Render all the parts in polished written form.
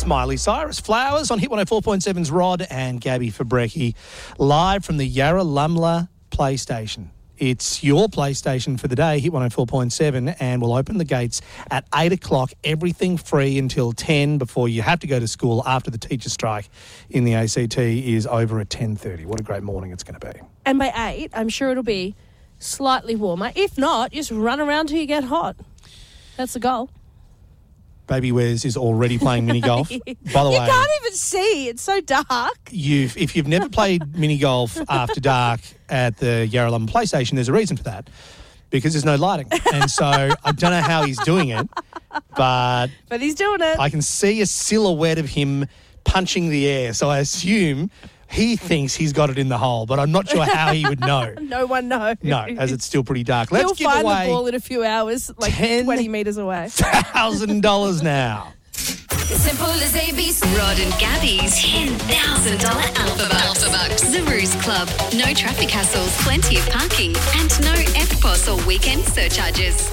It's Miley Cyrus. Flowers on Hit 104.7's Rod and Gabby Fabrecki, live from the Yarralumla PlayStation. It's your PlayStation for the day, Hit 104.7, and we'll open the gates at 8 o'clock, everything free until 10 before you have to go to school after the teacher strike in the ACT is over at 10:30. What a great morning it's going to be. And by 8, I'm sure it'll be slightly warmer. If not, just run around till you get hot. That's the goal. Baby Wes is already playing mini golf. By the way, you can't even see. It's so dark. If you've never played mini golf after dark at the Yarralumla PlayStation, there's a reason for that, because there's no lighting. And so I don't know how he's doing it, but he's doing it. I can see a silhouette of him punching the air. So I assume he thinks he's got it in the hole, but I'm not sure how he would know. No one knows. No, as it's still pretty dark. Let's He'll give find away the ball in a few hours, like 20 metres away. $1,000 now. Simple as ABC. Rod and Gabby's $10,000 Alpha Bucks. The Ruse Club. No traffic hassles, plenty of parking, and no FPOS or weekend surcharges.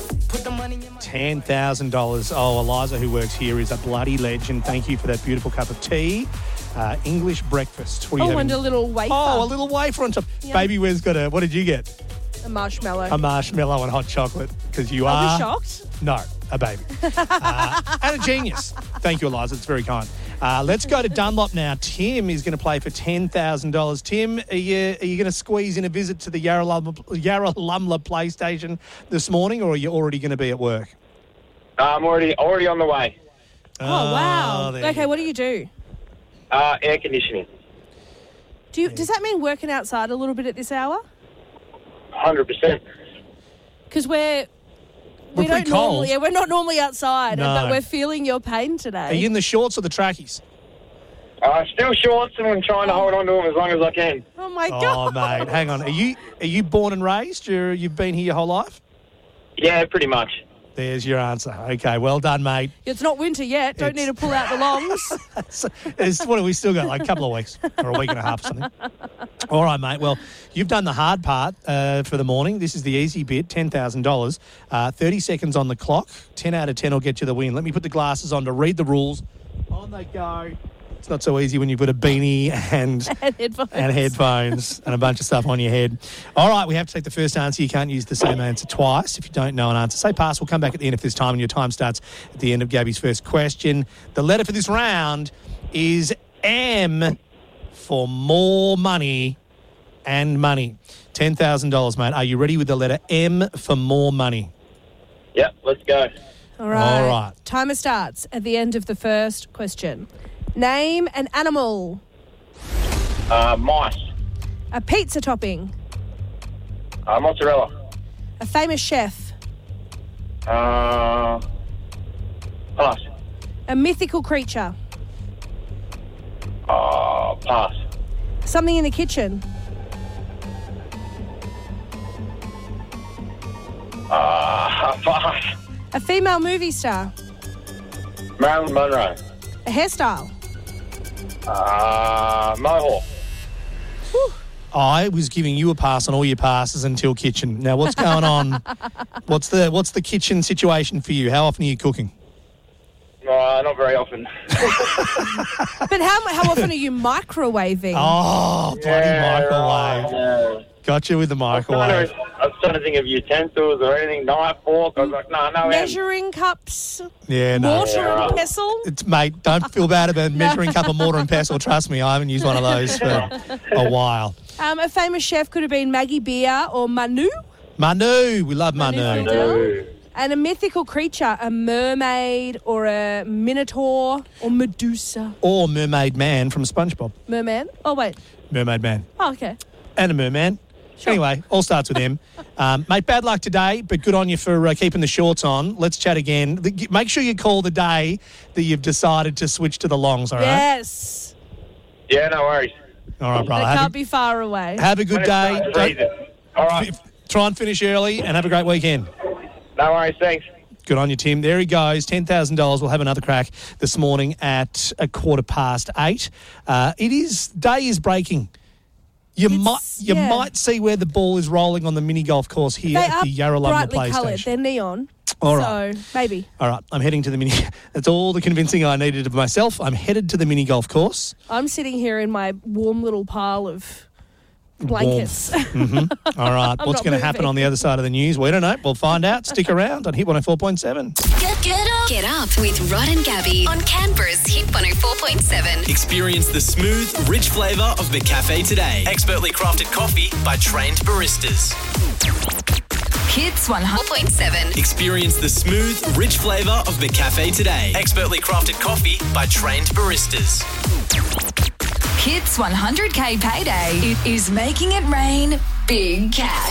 $10,000. Oh, Eliza, who works here, is a bloody legend. Thank you for that beautiful cup of tea. English breakfast. What are you having? And a little wafer. Oh, a little wafer on top. Yeah. Baby Wes got what did you get? A marshmallow. A marshmallow and hot chocolate, because you Are are... we shocked? No, a baby. And a genius. Thank you, Eliza. It's very kind. Let's go to Dunlop now. Tim is going to play for $10,000. Tim, are you going to squeeze in a visit to the Yarralumla PlayStation this morning, or are you already going to be at work? I'm already on the way. Oh, wow. Okay, what do you do? Air conditioning. Does that mean working outside a little bit at this hour? 100%. Because we're pretty cold. we're not normally outside, No. but we're feeling your pain today. Are you in the shorts or the trackies? Still shorts, and I'm trying to hold on to them as long as I can. Oh my Oh, God. mate, hang on. Are you born and raised? You've been here your whole life? Yeah, pretty much. There's your answer. Okay, well done, mate. It's not winter yet. Don't need to pull out the longs. What have we still got? Like a couple of weeks or a week and a half or something. All right, mate. Well, you've done the hard part for the morning. This is the easy bit, $10,000. 30 seconds on the clock. 10 out of 10 will get you the win. Let me put the glasses on to read the rules. On they go. It's not so easy when you've got a beanie and headphones and a bunch of stuff on your head. All right, we have to take the first answer. You can't use the same answer twice. If you don't know an answer, say pass. We'll come back at the end of this time, and your time starts at the end of Gabby's first question. The letter for this round is M for more money and money. $10,000, mate. Are you ready with the letter M for more money? Yep, let's go. All right. All right. Timer starts at the end of the first question. Name an animal. Mice. A pizza topping. Mozzarella. A famous chef. Pass. A mythical creature. Pass. Something in the kitchen. Pass. A female movie star. Marilyn Monroe. A hairstyle. Mohawk. I was giving you a pass on all your passes until kitchen. Now, what's going on? What's the kitchen situation for you? How often are you cooking? Not very often. But how often are you microwaving? Oh, bloody microwave. Yeah. Got you with the microwave. I was trying to think of utensils or anything, knife, fork. I was like, no. Measuring cups. Yeah, no. Mortar and pestle. Mate, don't feel bad about measuring cup of mortar and pestle. Trust me, I haven't used one of those for a while. A famous chef could have been Maggie Beer or Manu. Manu, we love Manu. No. And a mythical creature, a mermaid or a minotaur or Medusa. Or Mermaid Man from SpongeBob. Merman? Oh, wait. Mermaid Man. Oh, okay. And a merman. Sure. Anyway, all starts with M. Mate, bad luck today, but good on you for keeping the shorts on. Let's chat again. Make sure you call the day that you've decided to switch to the longs, all right? Yes. Yeah, no worries. All right, brother. They can't be far away. Have a good day. All right. Try and finish early and have a great weekend. No worries, thanks. Good on you, Tim. There he goes, $10,000. We'll have another crack this morning at 8:15. Day is breaking. You yeah. might see where the ball is rolling on the mini golf course here They at are the Yarralumla brightly Play coloured. Station. They're neon. All right. So maybe. All right, I'm heading to the mini. That's all the convincing I needed of myself. I'm headed to the mini golf course. I'm sitting here in my warm little pile of blankets. All right, what's not going to happen moving. on the other side of the news? We don't know. We'll find out. Stick around on Hit 104.7. Get up with Rod and Gabby on Canberra's Hit 104.7. Experience the smooth, rich flavour of McCafe today. Expertly crafted coffee by trained baristas. Hits 104.7. Experience the smooth, rich flavour of McCafe today. Expertly crafted coffee by trained baristas. Hits 100K payday. It is making it rain big cash.